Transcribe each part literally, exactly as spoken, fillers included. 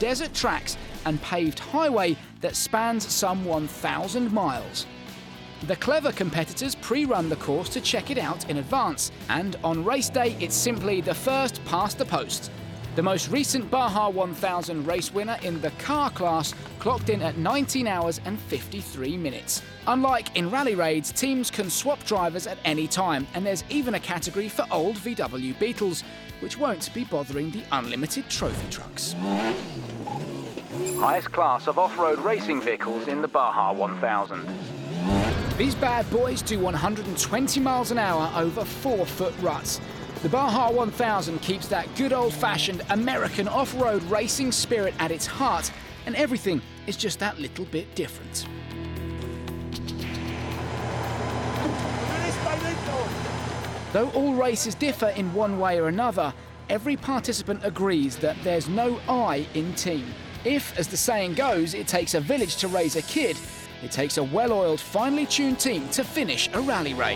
desert tracks and paved highway that spans some one thousand miles. The clever competitors pre-run the course to check it out in advance, and on race day it's simply the first past the post. The most recent Baja one thousand race winner in the car class clocked in at nineteen hours and fifty-three minutes. Unlike in rally raids, teams can swap drivers at any time, and there's even a category for old V W Beetles, which won't be bothering the unlimited trophy trucks. Highest class of off-road racing vehicles in the Baja one thousand. These bad boys do one hundred twenty miles an hour over four-foot ruts. The Baja one thousand keeps that good old-fashioned American off-road racing spirit at its heart, and everything is just that little bit different. Though all races differ in one way or another, every participant agrees that there's no I in team. If, as the saying goes, it takes a village to raise a kid, it takes a well-oiled, finely tuned team to finish a rally raid.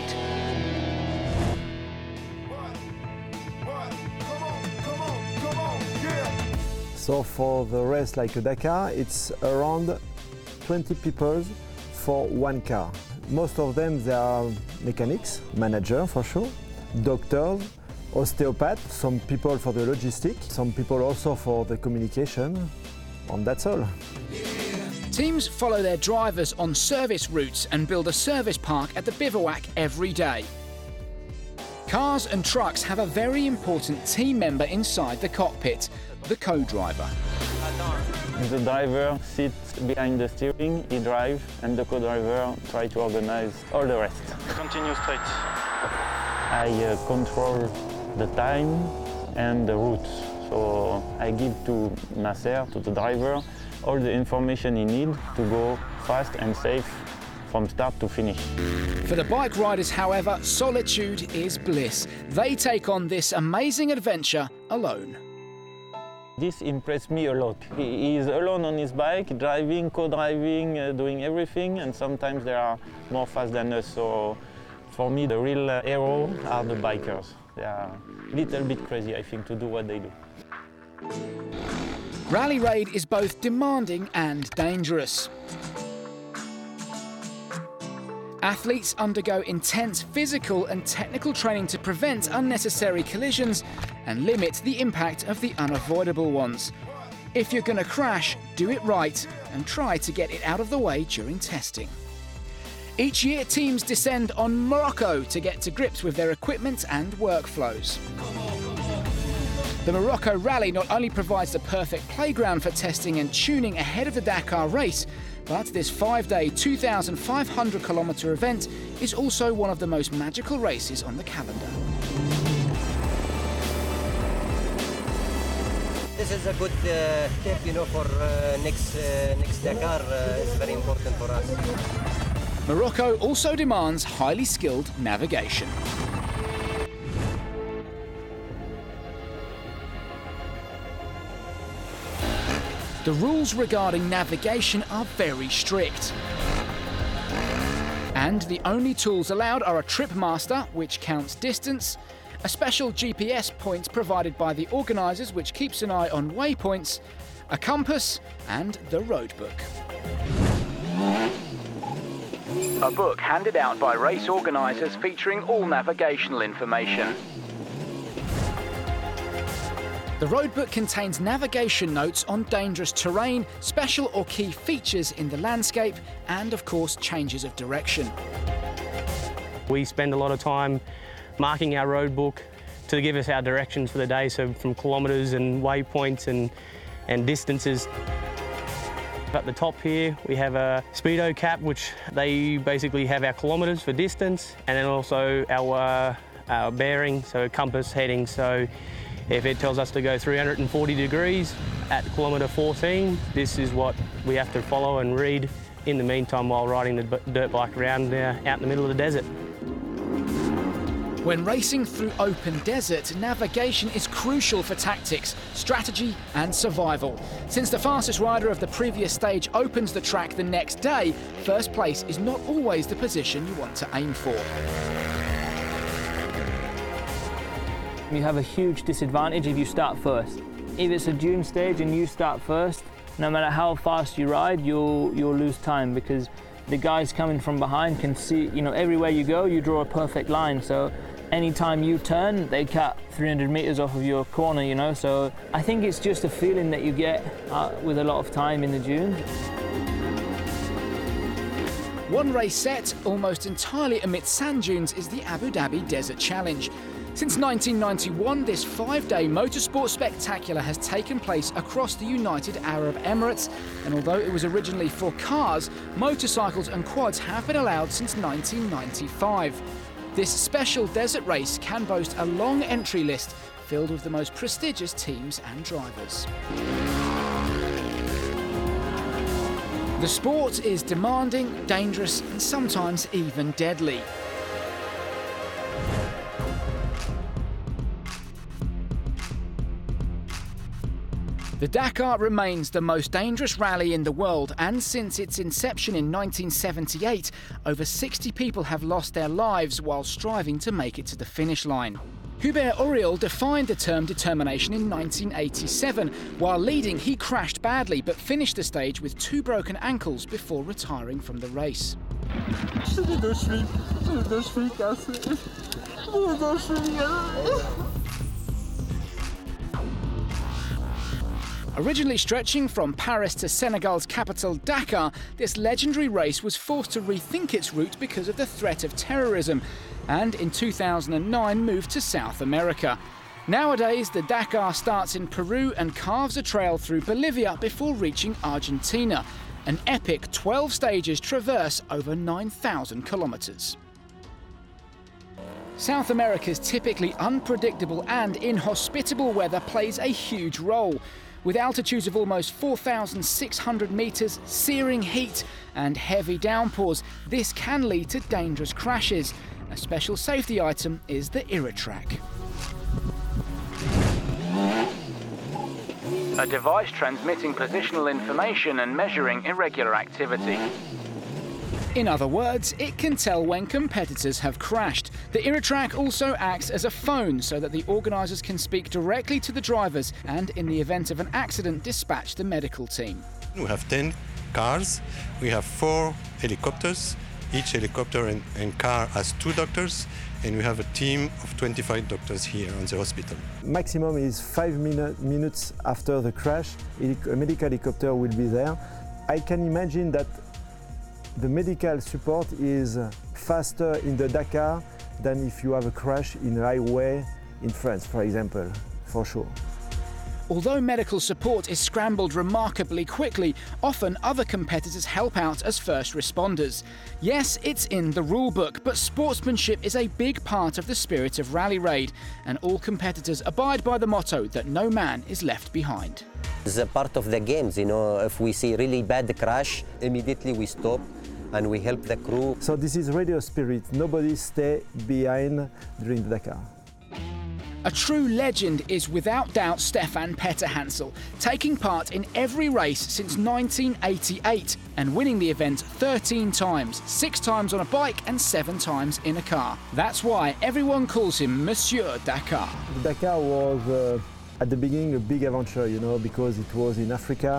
So for the race like a Dakar, it's around twenty people for one car. Most of them, they are mechanics, manager for sure, doctors, osteopaths, some people for the logistics, some people also for the communication, and that's all. Teams follow their drivers on service routes and build a service park at the bivouac every day. Cars and trucks have a very important team member inside the cockpit, the co-driver. The driver sits behind the steering, he drives, and the co-driver tries to organize all the rest. Continue straight. I uh, control the time and the routes. So I give to Nasser, to the driver, all the information he needs to go fast and safe from start to finish. For the bike riders, however, solitude is bliss. They take on this amazing adventure alone. This impressed me a lot. He is alone on his bike, driving, co-driving, uh, doing everything, and sometimes they are more fast than us. So for me, the real uh, hero are the bikers. They are a little bit crazy, I think, to do what they do. Rally raid is both demanding and dangerous. Athletes undergo intense physical and technical training to prevent unnecessary collisions and limit the impact of the unavoidable ones. If you're going to crash, do it right and try to get it out of the way during testing. Each year, teams descend on Morocco to get to grips with their equipment and workflows. The Morocco Rally not only provides the perfect playground for testing and tuning ahead of the Dakar race, but this five-day, two thousand five hundred kilometre event is also one of the most magical races on the calendar. This is a good uh, tip, you know, for uh, next, uh, next Dakar. Uh, it's very important for us. Morocco also demands highly skilled navigation. The rules regarding navigation are very strict. And the only tools allowed are a trip master, which counts distance, a special G P S point provided by the organisers, which keeps an eye on waypoints, a compass, and the road book. A book handed out by race organisers featuring all navigational information. The roadbook contains navigation notes on dangerous terrain, special or key features in the landscape, and of course changes of direction. We spend a lot of time marking our roadbook to give us our directions for the day, so from kilometres and waypoints and, and distances. At the top here we have a speedo cap, which they basically have our kilometres for distance, and then also our, uh, our bearing, so compass heading. So if it tells us to go three hundred forty degrees at kilometre fourteen, this is what we have to follow and read in the meantime while riding the dirt bike around uh, out in the middle of the desert. When racing through open desert, navigation is crucial for tactics, strategy and survival. Since the fastest rider of the previous stage opens the track the next day, first place is not always the position you want to aim for. You have a huge disadvantage if you start first. If it's a dune stage and you start first, no matter how fast you ride, you'll, you'll lose time because the guys coming from behind can see, you know, everywhere you go, you draw a perfect line. So anytime you turn, they cut three hundred meters off of your corner, you know. So I think it's just a feeling that you get uh, with a lot of time in the dunes. One race set almost entirely amidst sand dunes is the Abu Dhabi Desert Challenge. Since nineteen ninety-one, this five-day motorsport spectacular has taken place across the United Arab Emirates, and although it was originally for cars, motorcycles and quads have been allowed since nineteen ninety-five. This special desert race can boast a long entry list filled with the most prestigious teams and drivers. The sport is demanding, dangerous, and sometimes even deadly. The Dakar remains the most dangerous rally in the world, and since its inception in nineteen seventy-eight, over sixty people have lost their lives while striving to make it to the finish line. Hubert Auriol defined the term determination in nineteen eighty-seven. While leading, he crashed badly but finished the stage with two broken ankles before retiring from the race. Originally stretching from Paris to Senegal's capital, Dakar, this legendary race was forced to rethink its route because of the threat of terrorism, and in two thousand nine moved to South America. Nowadays, the Dakar starts in Peru and carves a trail through Bolivia before reaching Argentina. An epic twelve stages traverse over nine thousand kilometres. South America's typically unpredictable and inhospitable weather plays a huge role. With altitudes of almost four thousand six hundred metres, searing heat and heavy downpours, this can lead to dangerous crashes. A special safety item is the Iratrack. A device transmitting positional information and measuring irregular activity. In other words, it can tell when competitors have crashed. The Iratrack also acts as a phone so that the organisers can speak directly to the drivers and, in the event of an accident, dispatch the medical team. We have ten cars, we have four helicopters. Each helicopter and, and car has two doctors, and we have a team of twenty-five doctors here on the hospital. Maximum is five minute, minutes after the crash, a medical helicopter will be there. I can imagine that the medical support is faster in the Dakar than if you have a crash in a highway in France, for example, for sure. Although medical support is scrambled remarkably quickly, often other competitors help out as first responders. Yes, it's in the rulebook, but sportsmanship is a big part of the spirit of Rally Raid, and all competitors abide by the motto that no man is left behind. It's a part of the games, you know, if we see really bad crash, immediately we stop and we help the crew. So this is radio spirit, nobody stay behind during the Dakar. A true legend is without doubt Stefan Petterhansel, taking part in every race since nineteen eighty-eight and winning the event thirteen times, six times on a bike and seven times in a car. That's why everyone calls him Monsieur Dakar. Dakar was uh, at the beginning a big adventure, you know, because it was in Africa.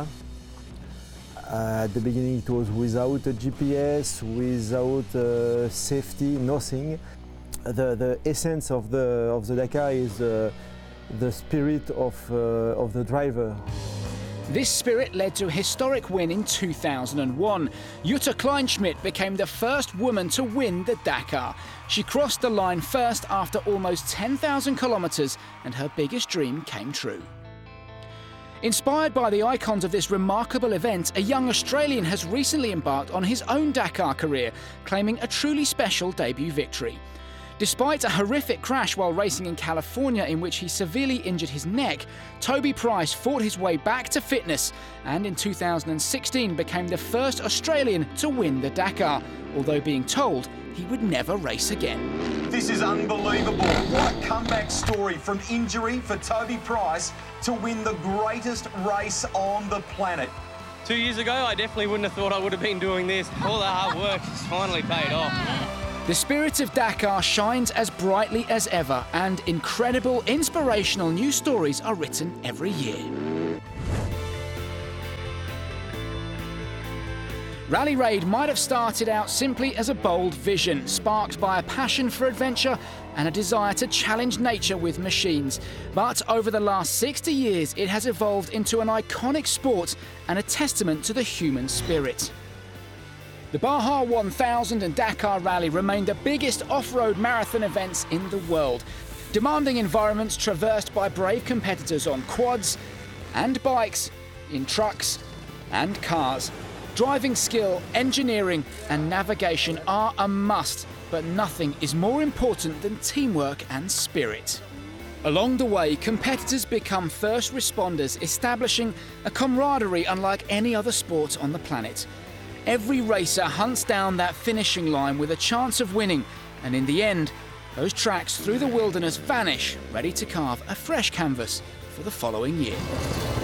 Uh, at the beginning it was without a G P S, without uh, safety, nothing. The, the essence of the, of the Dakar is uh, the spirit of, uh, of the driver. This spirit led to a historic win in two thousand one. Jutta Kleinschmidt became the first woman to win the Dakar. She crossed the line first after almost ten thousand kilometres, and her biggest dream came true. Inspired by the icons of this remarkable event, a young Australian has recently embarked on his own Dakar career, claiming a truly special debut victory. Despite a horrific crash while racing in California in which he severely injured his neck, Toby Price fought his way back to fitness and in two thousand sixteen became the first Australian to win the Dakar, although being told he would never race again. This is unbelievable. What a comeback story from injury for Toby Price to win the greatest race on the planet. Two years ago, I definitely wouldn't have thought I would have been doing this. All the hard work has finally paid off. The spirit of Dakar shines as brightly as ever, and incredible, inspirational new stories are written every year. Rally Raid might have started out simply as a bold vision, sparked by a passion for adventure and a desire to challenge nature with machines. But over the last sixty years, it has evolved into an iconic sport and a testament to the human spirit. The Baja one thousand and Dakar Rally remain the biggest off-road marathon events in the world, demanding environments traversed by brave competitors on quads and bikes, in trucks and cars. Driving skill, engineering and navigation are a must, but nothing is more important than teamwork and spirit. Along the way, competitors become first responders, establishing a camaraderie unlike any other sport on the planet. Every racer hunts down that finishing line with a chance of winning, and in the end, those tracks through the wilderness vanish, ready to carve a fresh canvas for the following year.